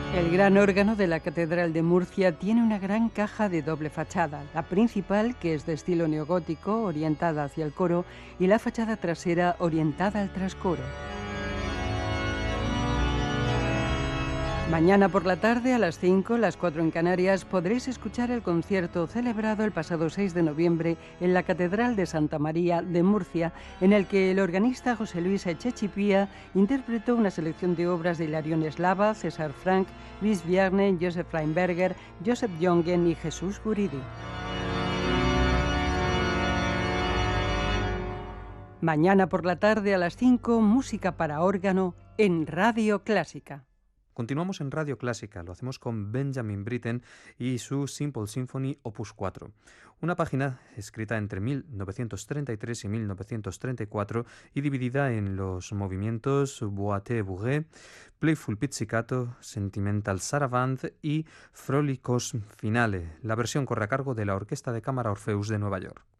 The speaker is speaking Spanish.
El gran órgano de la Catedral de Murcia tiene una gran caja de doble fachada, la principal, que es de estilo neogótico, orientada hacia el coro, y la fachada trasera, orientada al trascoro. Mañana por la tarde, a las 5, las 4 en Canarias, podréis escuchar el concierto celebrado el pasado 6 de noviembre en la Catedral de Santa María de Murcia, en el que el organista José Luis Echechipía interpretó una selección de obras de Hilarión Eslava, César Frank, Luis Vierne, Joseph Reinberger, Joseph Jongen y Jesús Guridi. Mañana por la tarde, a las 5, música para órgano en Radio Clásica. Continuamos en Radio Clásica, lo hacemos con Benjamin Britten y su Simple Symphony Opus 4, una página escrita entre 1933 y 1934 y dividida en los movimientos Boite-Bourrée, Playful Pizzicato, Sentimental Sarabande y Frolicos Finale. La versión corre a cargo de la Orquesta de Cámara Orfeus de Nueva York.